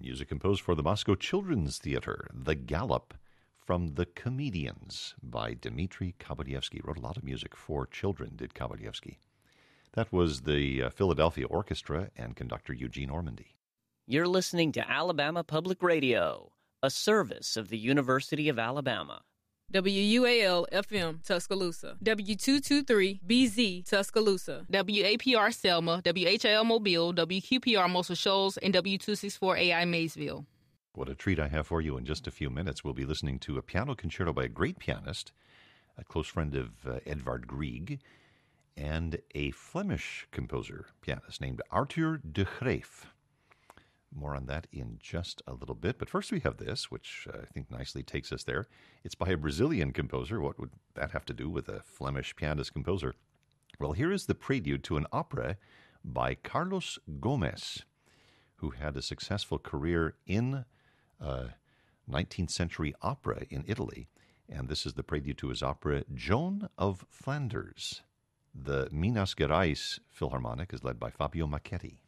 Music composed for the Moscow Children's Theater, The Gallop, from The Comedians by Dmitri Kabalyevsky. Wrote a lot of music for children, did Kabalyevsky. That was the Philadelphia Orchestra and conductor Eugene Ormandy. You're listening to Alabama Public Radio, a service of the University of Alabama. WUAL-FM, Tuscaloosa. W223-BZ, Tuscaloosa. WAPR Selma, WHIL Mobile, WQPR Muscle Shoals, and W264AI Maysville. What a treat I have for you. In just a few minutes, we'll be listening to a piano concerto by a great pianist, a close friend of Edvard Grieg, and a Flemish composer, pianist named Arthur de Graef. More on that in just a little bit. But first we have this, which I think nicely takes us there. It's by a Brazilian composer. What would that have to do with a Flemish pianist composer? Well, here is the prelude to an opera by Carlos Gomes, who had a successful career in 19th century opera in Italy. And this is the prelude to his opera, Joan of Flanders. The Minas Gerais Philharmonic is led by Fabio Macchetti.